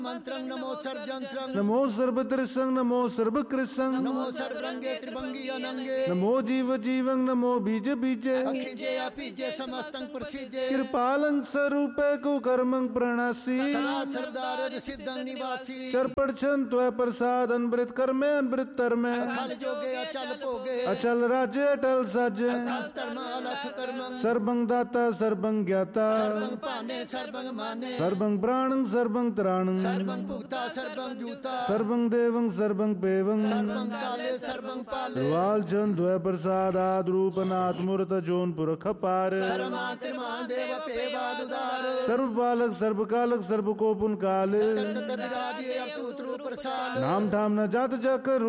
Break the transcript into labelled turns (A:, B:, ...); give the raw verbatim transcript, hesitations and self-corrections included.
A: मंत्रं नमो सर्वजंत्रं
B: नमो सर्वत्रिसं नमो सर्वकृसं
A: नमो सर्वरंगे त्रिभंगी अनंगे
B: नमो जीव जीवं नमो बीज बीजे
A: अखिजे अपीजे समस्तं प्रसिद्धे
B: कृपालं स्वरूपे कुकर्मं प्रणासी
A: सदा सर्वदारद सिद्धं निवासी
B: चरपट छन त्वय प्रसाद अनवृत कर्मे अनवृत तरमे
A: अखल जोगे अचल भोगे
B: अचल राज्य अटल साजे
A: अखल धर्म अलख कर्मं
B: सर्वं दाता सर्वं ज्ञाता
A: सर्वं पाने सर्वं माने
B: सर्वं प्राणं सर्वं त्राणं
A: सर्वं भूता सर्वं जूता
B: सर्वं देवं सर्वं पेवं
A: सर्वं काले सर्वं पाले
B: वाल चंद द्वय प्रसादाद रूपनाथ मूर्त जौनपुर खपार
A: सर्वमात्रिमान देव पेवादुदार
B: सर्वपालक सर्वकालक सर्वकोपुन काल
A: तत विराजे अब तूत रूप प्रसाद
B: नाम ठाम न जात जक